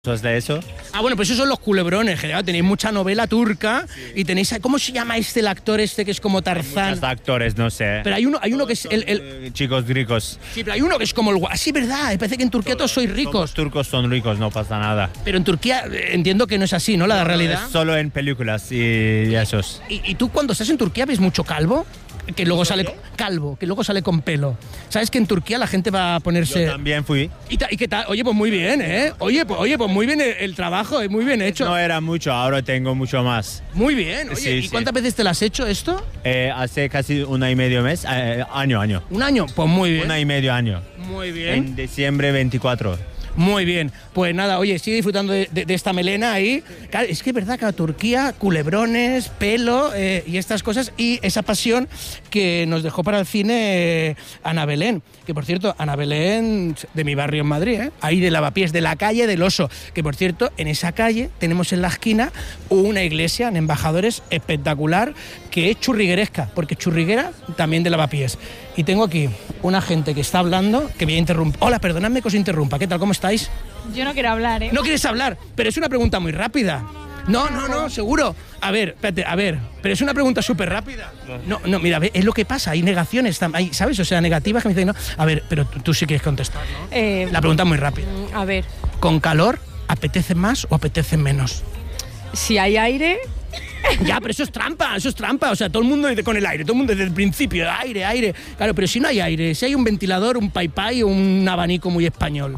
de eso. Ah, bueno, pues esos son los culebrones, general. Tenéis mucha novela turca y tenéis... ¿Cómo se llama el actor este que es como Tarzán? Muchos actores, no sé. Pero hay uno que es el... Chicos ricos. Sí, pero hay uno que es como el... Ah, sí, verdad, me parece que en Turquía todos sois ricos. Los turcos son ricos, no pasa nada. Pero en Turquía entiendo que no es así, ¿no? La realidad. Es solo en películas y esos. ¿Y tú cuando estás en Turquía ves mucho calvo? Que luego sale calvo, que luego sale con pelo. ¿Sabes que en Turquía la gente va a ponerse... Yo también fui. ¿Y qué tal? Oye, pues muy bien, ¿eh? Oye, pues muy bien el trabajo, muy bien hecho. No era mucho, ahora tengo mucho más. Muy bien. Oye, Sí, ¿y cuántas veces te lo has hecho esto? Hace casi 1,5 mes, año. ¿Un año? Pues muy bien. 1,5 año. Muy bien. En diciembre 24. Muy bien. Pues nada, oye, sigue disfrutando de esta melena ahí. Claro, es que es verdad que Turquía, culebrones, pelo y estas cosas, y esa pasión que nos dejó para el cine Ana Belén. Que por cierto, Ana Belén de mi barrio en Madrid, ahí de Lavapiés, de la calle del Oso. Que por cierto, en esa calle tenemos en la esquina una iglesia en Embajadores espectacular que es churrigueresca, porque churriguera también de Lavapiés. Y tengo aquí una gente que está hablando, que me interrumpe. Hola, perdonadme que os interrumpa. ¿Qué tal? ¿Cómo estáis? Yo no quiero hablar, ¿eh? No quieres hablar, pero es una pregunta muy rápida. No, seguro. A ver, espérate, pero es una pregunta súper rápida. No, mira, es lo que pasa, hay negaciones, hay, ¿sabes? O sea, negativas que me dicen, no. A ver, pero tú sí quieres contestar, ¿no? La pregunta es muy rápida. A ver. ¿Con calor apetece más o apetece menos? Si hay aire... Ya, pero eso es trampa. O sea, todo el mundo dice con el aire, todo el mundo desde el principio, aire. Claro, pero si no hay aire, si hay un ventilador, un pai o un abanico muy español.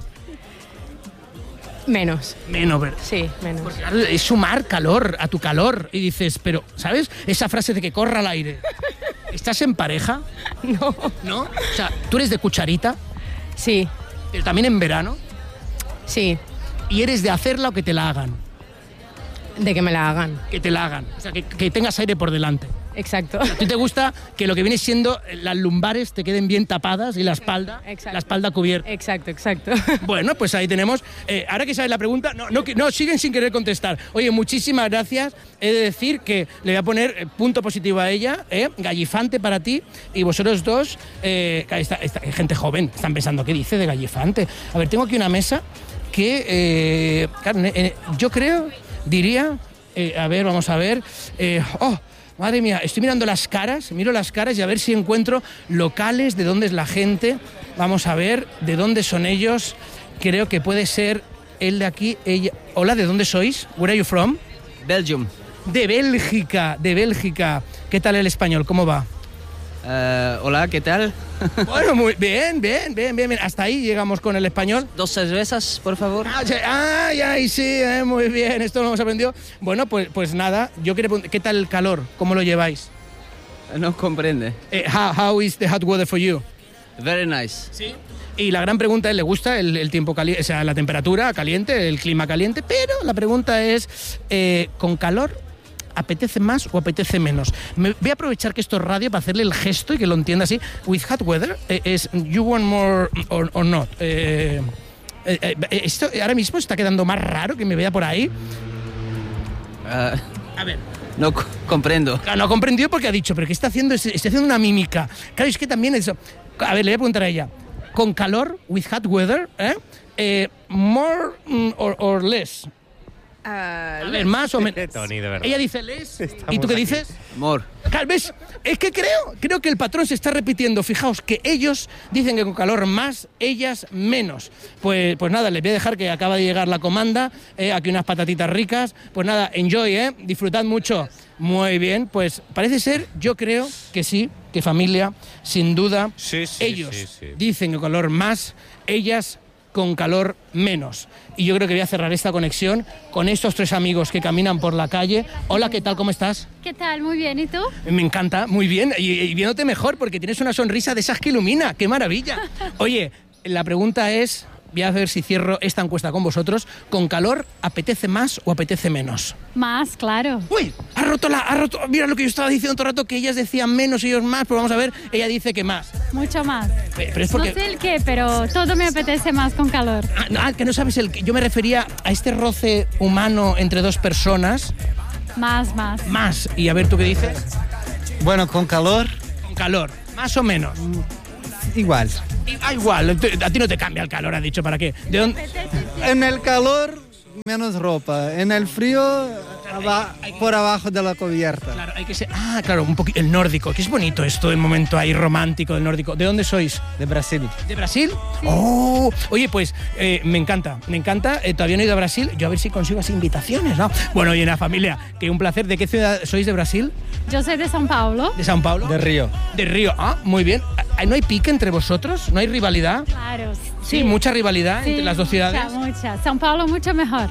Menos. Menos, ¿verdad? Sí, menos. Porque claro, es sumar calor a tu calor. Y dices, pero, ¿sabes? Esa frase de que corra el aire. ¿Estás en pareja? No. ¿No? O sea, ¿tú eres de cucharita? Sí. ¿Pero también en verano? Sí. ¿Y eres de hacerla o que te la hagan? De que me la hagan. Que te la hagan. O sea, que tengas aire por delante. Exacto. ¿A ti te gusta que lo que viene siendo las lumbares te queden bien tapadas y la espalda cubierta? Exacto. Bueno, pues ahí tenemos. Ahora que sabes la pregunta, no, siguen sin querer contestar. Oye, muchísimas gracias. He de decir que le voy a poner punto positivo a ella, Gallifante para ti, y vosotros dos, esta gente joven, están pensando, ¿qué dice de Gallifante? A ver, tengo aquí una mesa que, yo creo, diría, a ver, vamos a ver, madre mía, estoy mirando miro las caras y a ver si encuentro locales de dónde es la gente. Vamos a ver de dónde son ellos. Creo que puede ser el de aquí, ella. Hola, ¿de dónde sois? Where are you from? Belgium. De Bélgica. ¿Qué tal el español? ¿Cómo va? Hola, ¿qué tal? Bueno, muy bien. Hasta ahí llegamos con el español. 2 cervezas, por favor. Sí, muy bien, esto lo hemos aprendido. Bueno, pues nada, yo quería preguntar, ¿qué tal el calor? ¿Cómo lo lleváis? No comprende. How is the hot weather for you? Very nice. Sí. Y la gran pregunta es, ¿le gusta el tiempo caliente, o sea, la temperatura caliente, el clima caliente? Pero la pregunta es, ¿con calor apetece más o apetece menos? Voy a aprovechar que esto es radio para hacerle el gesto y que lo entienda así. With hot weather, es you want more or not. Esto ahora mismo está quedando más raro que me vea por ahí. A ver. No comprendo. Claro, no comprendió porque ha dicho, pero ¿qué está haciendo? Está haciendo una mímica. Claro, es que también eso. A ver, le voy a preguntar a ella. Con calor, with hot weather, more or less. A ver, más o menos. Tony, de verdad. Ella dice less. ¿Y tú qué dices? More. ¿Ves? Es que creo que el patrón se está repitiendo. Fijaos que ellos dicen que con calor más, ellas menos. Pues nada, les voy a dejar que acaba de llegar la comanda. Aquí unas patatitas ricas. Pues nada, enjoy, disfrutad mucho. Muy bien, pues parece ser, yo creo que sí, que familia, sin duda. Sí, ellos dicen que con calor más, ellas con calor menos. Y yo creo que voy a cerrar esta conexión con estos 3 amigos que caminan por la calle. Hola, ¿qué tal? ¿Cómo estás? ¿Qué tal? Muy bien, ¿y tú? Me encanta, muy bien. Y viéndote mejor porque tienes una sonrisa de esas que ilumina. ¡Qué maravilla! Oye, la pregunta es, voy a ver si cierro esta encuesta con vosotros. ¿Con calor apetece más o apetece menos? Más, claro. ¡Uy! Ha roto. Mira lo que yo estaba diciendo todo el rato, que ellas decían menos y ellos más, pero vamos a ver, ella dice que más. Mucho más. Pero es porque... No sé el qué, pero todo me apetece más con calor. Que no sabes el qué. Yo me refería a este roce humano entre 2 personas. Más. Más. Y a ver, ¿tú qué dices? Bueno, con calor. Con calor. Más o menos. Igual. Igual. A ti no te cambia el calor, has dicho, ¿para qué? ¿De dónde? En el calor menos ropa. En el frío, por abajo de la cubierta. Claro, hay que ser... Ah, claro, un poquito el nórdico, que es bonito esto, el momento ahí romántico del nórdico. ¿De dónde sois? De Brasil. ¿De Brasil? Oh, oye, pues me encanta. Todavía no he ido a Brasil. Yo a ver si consigo esas invitaciones, ¿no? Bueno, oye, la familia, que un placer. ¿De qué ciudad sois de Brasil? Yo soy de São Paulo. ¿De São Paulo? De Río. De Río. Ah, muy bien. ¿No hay pique entre vosotros? ¿No hay rivalidad? Claro. Sí, mucha rivalidad Sí, entre las dos ciudades. Mucha. São Paulo mucho mejor.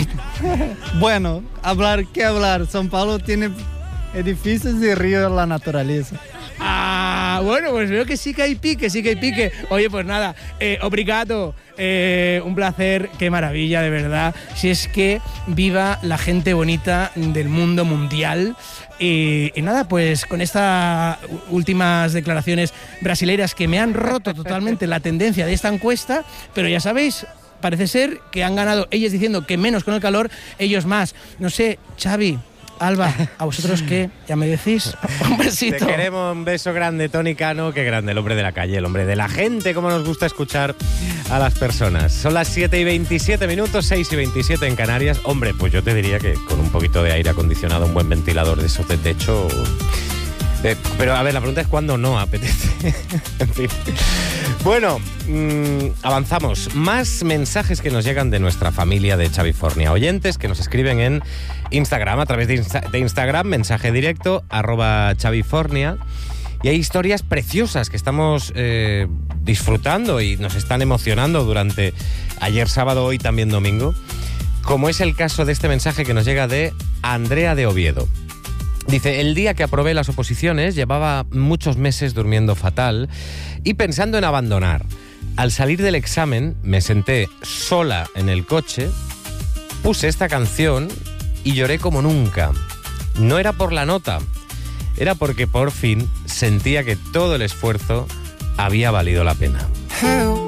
Bueno, ¿qué hablar? São Paulo tiene edificios y Río la naturaleza. Ah, bueno, pues veo que sí que hay pique. Oye, pues nada, obrigado, un placer, qué maravilla, de verdad. Si es que viva la gente bonita del mundo mundial. Y nada, pues con estas últimas declaraciones brasileiras que me han roto totalmente la tendencia de esta encuesta, pero ya sabéis, parece ser que han ganado ellas diciendo que menos con el calor, ellos más. No sé, Xavi, Alba, ¿a vosotros qué? ¿Ya me decís? Un besito. Te queremos, un beso grande, Tony Cano. Qué grande, el hombre de la calle, el hombre de la gente, como nos gusta escuchar a las personas. Son las 7:27, 6:27 en Canarias. Hombre, pues yo te diría que con un poquito de aire acondicionado, un buen ventilador de esos de techo... pero a ver, la pregunta es cuándo no apetece. En fin. Bueno, avanzamos. Más mensajes que nos llegan de nuestra familia de Xavifornia. Oyentes que nos escriben en Instagram, a través de Instagram, mensaje directo, @Xavifornia. Y hay historias preciosas que estamos disfrutando y nos están emocionando durante ayer sábado, hoy también domingo. Como es el caso de este mensaje que nos llega de Andrea de Oviedo. Dice, el día que aprobé las oposiciones llevaba muchos meses durmiendo fatal y pensando en abandonar. Al salir del examen me senté sola en el coche, puse esta canción y lloré como nunca. No era por la nota, era porque por fin sentía que todo el esfuerzo había valido la pena.